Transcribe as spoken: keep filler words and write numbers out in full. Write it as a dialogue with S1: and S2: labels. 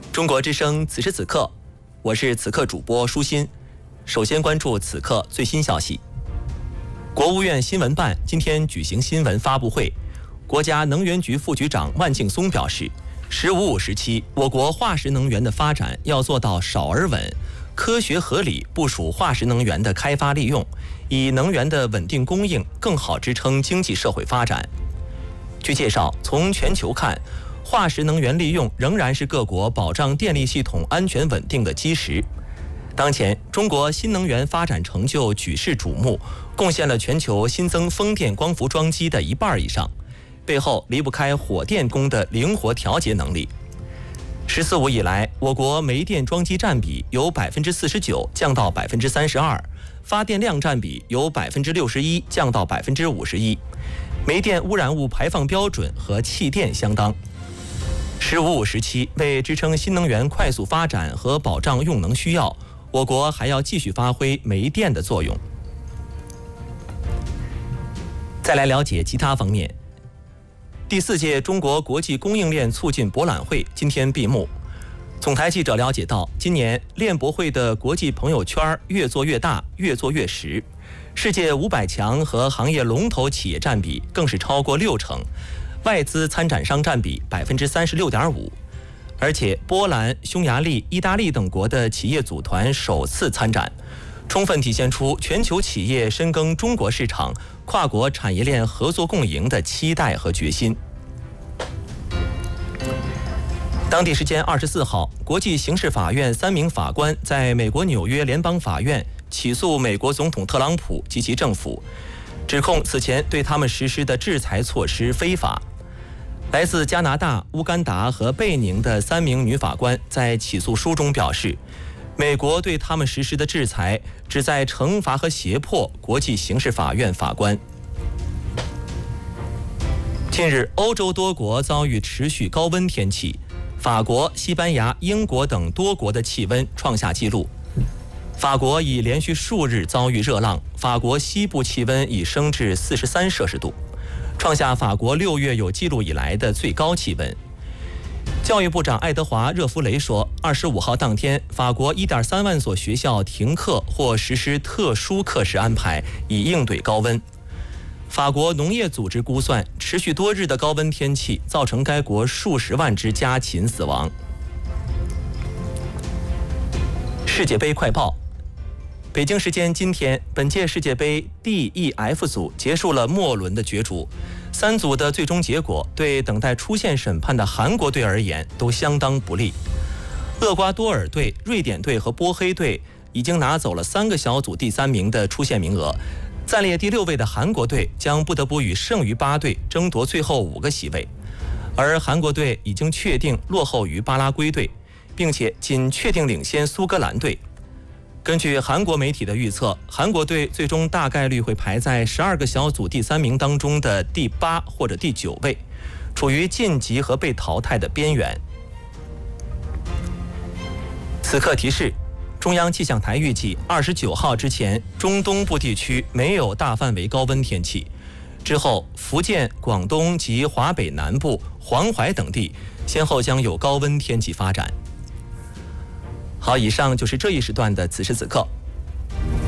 S1: 中国之声此时此刻，我是此刻主播舒心。首先关注此刻最新消息。国务院新闻办今天举行新闻发布会，国家能源局副局长万劲松表示，十五五时期，我国化石能源的发展要做到少而稳，科学合理部署化石能源的开发利用，以能源的稳定供应更好支撑经济社会发展。据介绍，从全球看，化石能源利用仍然是各国保障电力系统安全稳定的基石。当前，中国新能源发展成就举世瞩目，贡献了全球新增风电光伏装机的一半以上，背后离不开火电工的灵活调节能力。十四五以来，我国煤电装机占比由百分之四十九降到百分之三十二，发电量占比由百分之六十一降到百分之五十一，煤电污染物排放标准和气电相当。十五五时期，为支撑新能源快速发展和保障用能需要，我国还要继续发挥煤电的作用。再来了解其他方面。第四届中国国际供应链促进博览会今天闭幕。总台记者了解到，今年链博会的国际朋友圈越做越大，越做越实，世界五百强和行业龙头企业占比更是超过六成。外资参展商占比百分之三十六点五，而且波兰、匈牙利、意大利等国的企业组团首次参展，充分体现出全球企业深耕中国市场、跨国产业链合作共赢的期待和决心。当地时间二十四号，国际刑事法院三名法官在美国纽约联邦法院起诉美国总统特朗普及其政府，指控此前对他们实施的制裁措施非法。来自加拿大、乌干达和贝宁的三名女法官在起诉书中表示，美国对他们实施的制裁旨在惩罚和胁迫国际刑事法院法官。近日，欧洲多国遭遇持续高温天气，法国、西班牙、英国等多国的气温创下纪录。法国已连续数日遭遇热浪，法国西部气温已升至四十三摄氏度，创下法国六月有记录以来的最高气温。教育部长爱德华·热夫雷说，二十五号当天，法国一点三万所学校停课或实施特殊课时安排，以应对高温。法国农业组织估算，持续多日的高温天气造成该国数十万只家禽死亡。世界杯快报。北京时间今天，本届世界杯 D E F 组结束了末轮的角逐，三组的最终结果对等待出线审判的韩国队而言都相当不利。厄瓜多尔队、瑞典队和波黑队已经拿走了三个小组第三名的出线名额，暂列第六位的韩国队将不得不与剩余八队争夺最后五个席位，而韩国队已经确定落后于巴拉圭队，并且仅确定领先苏格兰队。根据韩国媒体的预测，韩国队最终大概率会排在十二个小组第三名当中的第八或者第九位，处于晋级和被淘汰的边缘。此刻提示，中央气象台预计二十九号之前，中东部地区没有大范围高温天气，之后福建、广东及华北南部、黄淮等地先后将有高温天气发展。好，以上就是这一时段的此时此刻。